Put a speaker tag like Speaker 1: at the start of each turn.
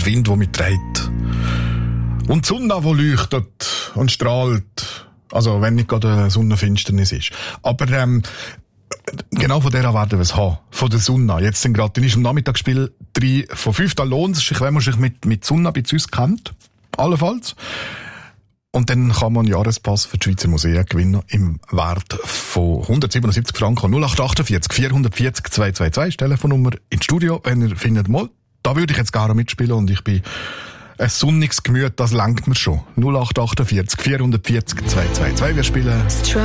Speaker 1: der Wind, der mich trägt. Und die Sonne, die leuchtet und strahlt. Also, wenn nicht gerade eine Sonnenfinsternis ist. Aber, genau von der werden wir es haben. Von der Sonne. Jetzt sind gerade, dann ist am Nachmittagsspiel 3 von 5. Da lohnt es sich, wenn man sich mit Sonne ein bisschen auskennt. Allenfalls. Und dann kann man einen Jahrespass für die Schweizer Museen gewinnen im Wert von 177 Franken. 0848 440 222 ist die Telefonnummer ins Studio, wenn ihr findet, mal, da würde ich jetzt gerne mitspielen und ich bin ein sonniges Gemüt, das langt mir schon. 0848 440 222. Wir spielen